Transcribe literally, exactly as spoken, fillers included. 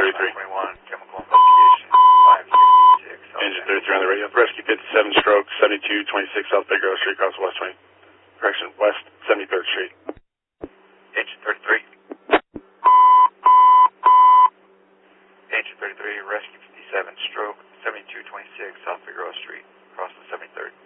thirty-three. twenty-one, chemical investigation, five sixty-six. Engine thirty-three on the radio. Rescue fifty-seven, stroke, seventy-two twenty-six South Big Grove Street, across West twenty. Correction, West seventy-third Street. Engine thirty-three. Engine thirty-three, rescue fifty-seven, stroke, seventy-two twenty-six South Big Grove Street, across the seventy-third.